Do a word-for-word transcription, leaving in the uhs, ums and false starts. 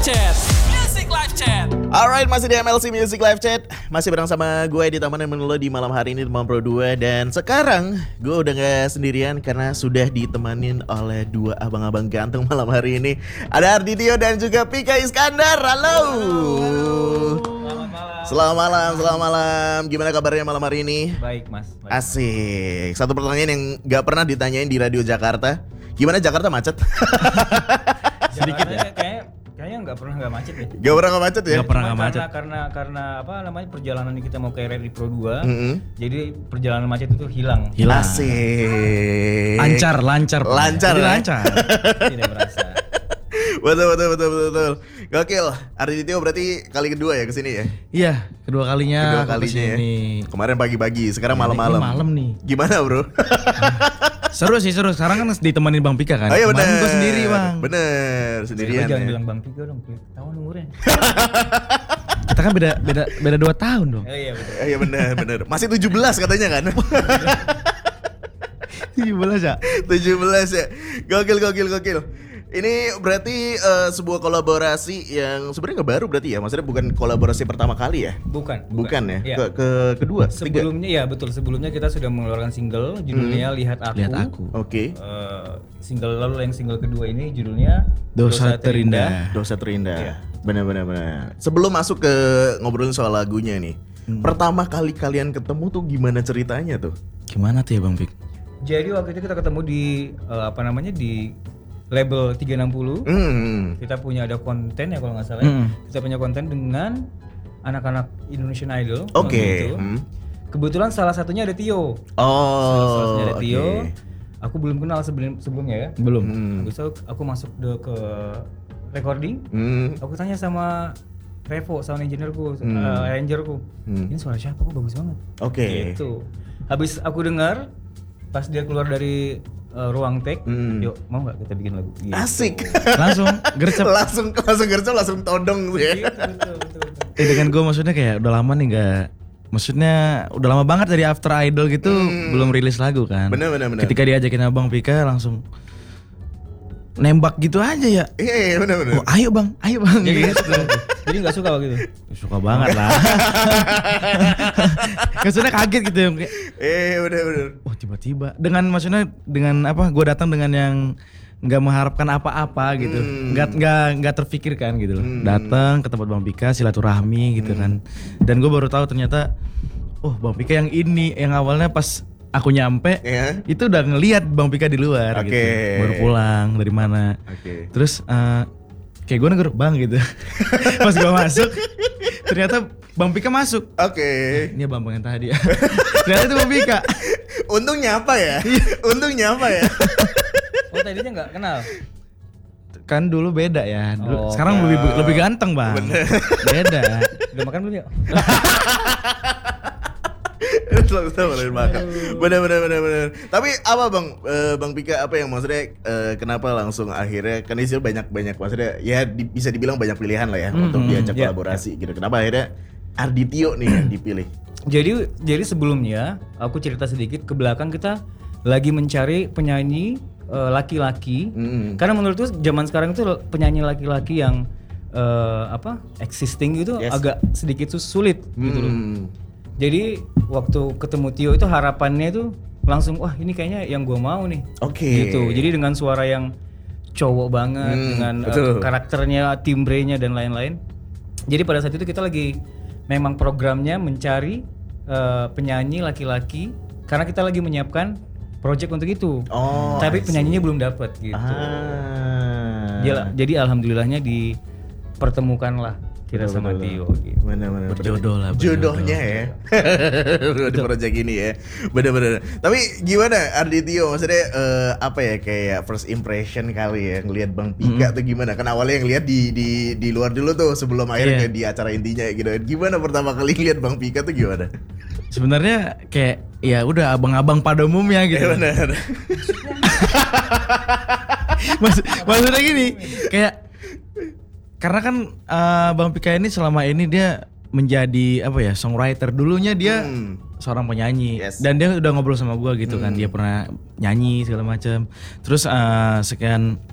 Chat. Music Live Chat. Alright, masih di M L C Music Live Chat. Masih bareng sama gue di Taman Menelo di malam hari ini di Malam Pro dua. Dan sekarang gue udah gak sendirian karena sudah ditemanin oleh dua abang-abang ganteng malam hari ini. Ada Arditio dan juga Pika Iskandar. Halo. Selamat malam, selamat malam. Gimana kabarnya malam hari ini? Baik mas. Baik. Asik. Satu pertanyaan yang gak pernah ditanyain di Radio Jakarta. Gimana Jakarta macet? Sedikit ya. Kayaknya kayaknya nggak pernah nggak macet ya. Gak pernah gak macet ya? Gak pernah Cuma nggak macet. Karena, karena karena apa namanya perjalanan kita mau ke R R I Pro dua. Mm-hmm. Jadi perjalanan macet itu hilang. Hilang. Asik. Lancar, lancar. Pak. Lancar, Jadi ya? lancar. Tidak berasa. Betul, betul, betul, betul, betul. Gokil. Arditio berarti kali kedua ya kesini ya? Iya, kedua kalinya. Kedua aku kalinya ya. kesini. Kemarin pagi-pagi, sekarang Ini malam-malam. malam nih. Gimana bro? Seru sih, seru. Sekarang kan ditemenin Bang Pika kan. Oh iya bener. Kemarin gua sendiri Bang. Bener, sendirian Jangan ya. bilang Bang Pika dong, tahun umurnya. Kita kan beda beda beda dua tahun dong. Oh iya betul. Eh, Iya bener, bener. Masih tujuh belas katanya kan? tujuh belas ya. tujuh belas ya. Gokil, gokil, gokil. Ini berarti eh, sebuah kolaborasi yang sebenarnya nggak baru berarti ya? Maksudnya bukan kolaborasi pertama kali ya? Bukan. Bukan, ya? Iya. Ke, ke kedua, ketiga? Sebelumnya ya betul. Sebelumnya kita sudah mengeluarkan single judulnya Lihat Aku. Lihat Aku. Oke. Eh, single lalu yang single kedua ini judulnya Dosa Terindah. Dosa Terindah. Iya. Benar-benar benar. Sebelum masuk ke ngobrolin soal lagunya nih. Hmm. Pertama kali kalian ketemu tuh gimana ceritanya tuh? Gimana tuh ya Bang Pik? Jadi waktu itu kita ketemu di eh, apa namanya di label tiga enam nol. Hmm. Kita punya ada konten ya kalau nggak salah. ya. Hmm. Kita punya konten dengan anak-anak Indonesian Idol. Oke. waktu itu. Hmm. Kebetulan salah satunya ada Tio. Oh. salah satunya ada oke. Tio. Aku belum kenal sebelum sebelumnya ya. Belum. Hmm. Habis itu aku masuk de- ke recording. Hmm. Aku tanya sama Revo, sound engineer-ku, Hmm. eh, arranger-ku. Hmm. Ini suara siapa kok bagus banget. Oke. Gitu. Habis aku dengar pas dia keluar dari eh, ruang take, Hmm. yuk mau nggak kita bikin lagu? Gitu. Asik. Langsung gercep. langsung langsung gercep langsung todong tuh ya. Gitu, betul, betul, betul. Eh dengan gue maksudnya kayak udah lama nih nggak, maksudnya udah lama banget dari After Idol gitu belum rilis lagu kan. Bener, bener, bener. Ketika diajakin Abang Pika langsung nembak gitu aja ya. Iya, iya, benar benar. Oh, ayo bang, ayo bang. Jadi nggak Gitu. suka, jadi nggak suka waktu itu. Suka banget lah. Maksudnya kaget gitu ya. Kayak, Eh, benar benar. oh tiba-tiba. Dengan maksudnya dengan apa? Gue datang dengan yang nggak mengharapkan apa-apa gitu, Hmm. nggak nggak nggak terfikirkan gitu loh. Hmm. Datang ke tempat Bang Pika silaturahmi gitu kan. Dan gue baru tahu ternyata, oh Bang Pika yang ini, yang awalnya pas aku nyampe Iya. itu udah ngelihat Bang Pika di luar Oke. gitu. Baru pulang dari mana. Oke. Terus eh, kayak gue negur bang gitu. Pas gue masuk, ternyata Bang Pika masuk. Oke. Ini abang yang tadi. Ternyata itu Bang Pika. Untung nyapa ya. Untung nyapa ya. Oh tadinya nggak kenal. Kan dulu beda ya. Dulu, Oh, sekarang lebih lebih ganteng bang. Beda. Udah makan belum ya? Selalu boleh makan. Benar benar benar benar. Tapi apa bang, Eh, bang Pika apa yang maksudnya eh, kenapa langsung akhirnya kan itu banyak banyak maksudnya ya di- bisa dibilang banyak pilihan lah ya Hmm, untuk hmm, diajak ya, kolaborasi gitu. Kenapa akhirnya Arditio nih yang dipilih? Jadi jadi sebelumnya aku cerita sedikit ke belakang, kita lagi mencari penyanyi eh, laki-laki. Hmm. Karena menurutku zaman sekarang itu penyanyi laki-laki yang eh, apa existing itu Yes. agak sedikit sus- sulit gitu loh. Hmm. Jadi waktu ketemu Tio itu harapannya itu langsung wah ini kayaknya yang gua mau nih. Oke. Gitu. Jadi dengan suara yang cowok banget, Hmm, dengan eh, betul. karakternya, timbrenya dan lain-lain. Jadi pada saat itu kita lagi memang programnya mencari eh, penyanyi laki-laki karena kita lagi menyiapkan project untuk itu. Oh. I Tapi see. penyanyinya belum dapat gitu. Ah. Jadi, jadi alhamdulillahnya dipertemukanlah kita Betul, sama betul, Tio betul. gitu. Benar-benar Berjodoh lah, berjodoh. Jodohnya ya. Di project ini ya. Benar-benar. Tapi gimana Arditio maksudnya eh, apa ya kayak first impression kali ya ngelihat Bang Pika tuh gimana? Kan awalnya yang lihat di di di luar dulu tuh sebelum akhirnya Iya. di acara intinya gitu. Gimana pertama kali lihat Bang Pika tuh gimana? Sebenarnya kayak ya udah abang-abang pada umumnya gitu. Eh benar. Maksud, maksudnya gini, kayak karena kan eh, Bang Pika ini selama ini dia menjadi apa ya songwriter, dulunya dia Hmm. seorang penyanyi. Yes. Dan dia udah ngobrol sama gua gitu kan, dia pernah nyanyi segala macam. Terus eh, sekian